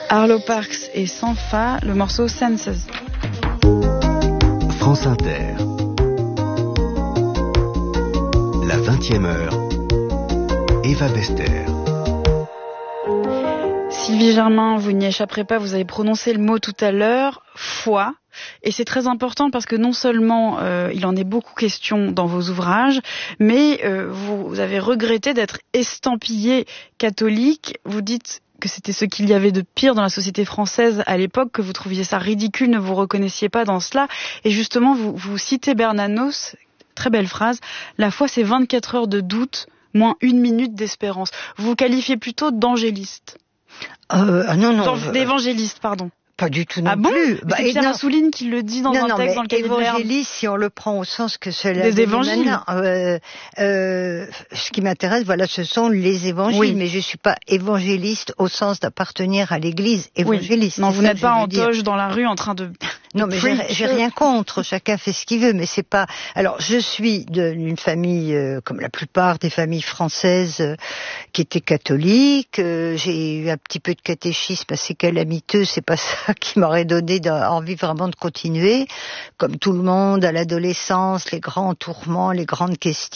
Arlo Parks et Sampha, le morceau Senses. France Inter. La 20e heure. Eva Bester. Sylvie Germain, vous n'y échapperez pas, vous avez prononcé le mot tout à l'heure, foi. Et c'est très important parce que non seulement il en est beaucoup question dans vos ouvrages, mais vous avez regretté d'être estampillé catholique. Vous dites que c'était ce qu'il y avait de pire dans la société française à l'époque, que vous trouviez ça ridicule, ne vous reconnaissiez pas dans cela. Et justement, vous citez Bernanos, très belle phrase, « La foi, c'est 24 heures de doute, moins 1 minute d'espérance ». Vous vous qualifiez plutôt d'angéliste. Non. D'évangéliste, pardon. Pas du tout non bon plus. C'est Pierre Assouline qui le dit dans un texte dans le Cahier de Verne. Évangéliste, si on le prend au sens que cela des évangiles. Ce qui m'intéresse, voilà, ce sont les évangiles, oui. Mais je suis pas évangéliste au sens d'appartenir à l'église évangéliste. Oui. Non, vous n'êtes pas en toge dans la rue en train de... Non, mais j'ai rien contre. Chacun fait ce qu'il veut, mais c'est pas. Alors, je suis d'une famille comme la plupart des familles françaises qui étaient catholiques. J'ai eu un petit peu de catéchisme assez calamiteux. C'est pas ça qui m'aurait donné envie vraiment de continuer. Comme tout le monde, à l'adolescence, les grands tourments, les grandes questions.